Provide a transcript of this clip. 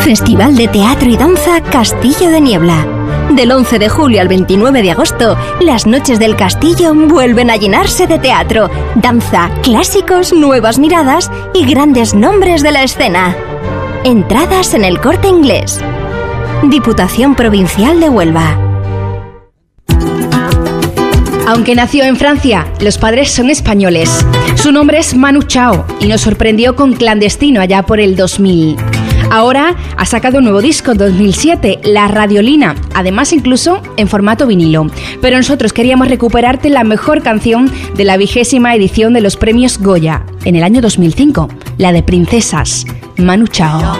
Festival de Teatro y Danza Castillo de Niebla. Del 11 de julio al 29 de agosto, las noches del castillo vuelven a llenarse de teatro, danza, clásicos, nuevas miradas y grandes nombres de la escena. Entradas en El Corte Inglés. Diputación Provincial de Huelva. Aunque nació en Francia, los padres son españoles. Su nombre es Manu Chao y nos sorprendió con Clandestino allá por el 2000. Ahora ha sacado un nuevo disco en 2007, La Radiolina, además incluso en formato vinilo. Pero nosotros queríamos recuperarte la mejor canción de la 20ª edición de los premios Goya, en el año 2005, la de Princesas, Manu Chao.